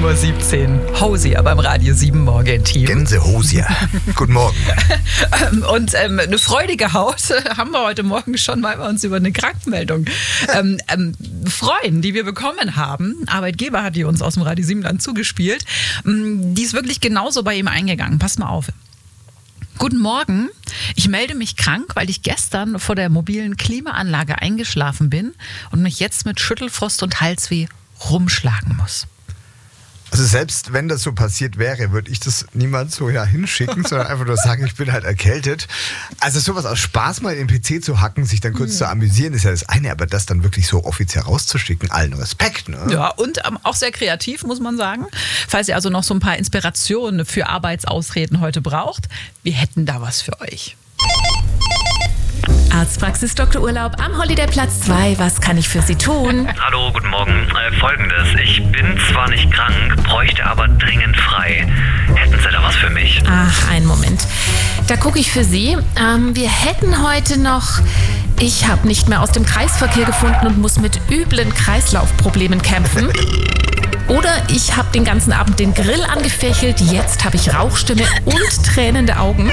7:17 Uhr. Hosier beim Radio 7 Morgenteam. Gänsehosier. Guten Morgen. Und eine freudige Haut haben wir heute Morgen schon, weil wir uns über eine Krankmeldung freuen, die wir bekommen haben. Arbeitgeber hat die uns aus dem Radio 7 Land zugespielt. Die ist wirklich genauso bei ihm eingegangen. Passt mal auf. Guten Morgen, ich melde mich krank, weil ich gestern vor der mobilen Klimaanlage eingeschlafen bin und mich jetzt mit Schüttelfrost und Halsweh rumschlagen muss. Also selbst wenn das so passiert wäre, würde ich das niemals so hinschicken, sondern einfach nur sagen, ich bin halt erkältet. Also sowas aus Spaß mal in den PC zu hacken, sich dann kurz zu amüsieren, ist ja das eine, aber das dann wirklich so offiziell rauszuschicken, allen Respekt. Ne? Ja, und auch sehr kreativ, muss man sagen. Falls ihr also noch so ein paar Inspirationen für Arbeitsausreden heute braucht, wir hätten da was für euch. Arztpraxis Dr. Urlaub am Holidayplatz 2. Was kann ich für Sie tun? Hallo, guten Morgen. Folgendes. Ich bin zwar nicht krank, bräuchte aber dringend frei. Hätten Sie da was für mich? Ach, einen Moment. Da gucke ich für Sie. Wir hätten heute noch... Ich habe nicht mehr aus dem Kreisverkehr gefunden und muss mit üblen Kreislaufproblemen kämpfen. Oder ich habe den ganzen Abend den Grill angefächelt, jetzt habe ich Rauchstimme und tränende Augen.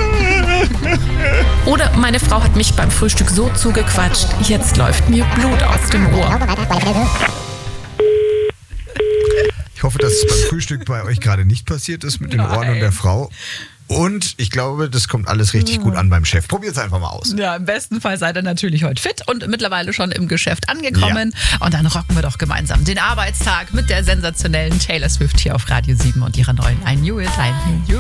Oder meine Frau hat mich beim Frühstück so zugequatscht, jetzt läuft mir Blut aus dem Ohr. Ich hoffe, dass es beim Frühstück bei euch gerade nicht passiert ist mit den Ohren und der Frau. Und ich glaube, das kommt alles richtig gut an beim Chef. Probiert es einfach mal aus. Ja, im besten Fall seid ihr natürlich heute fit und mittlerweile schon im Geschäft angekommen. Ja. Und dann rocken wir doch gemeinsam den Arbeitstag mit der sensationellen Taylor Swift hier auf Radio 7 und ihrer neuen I Knew It, I Knew You.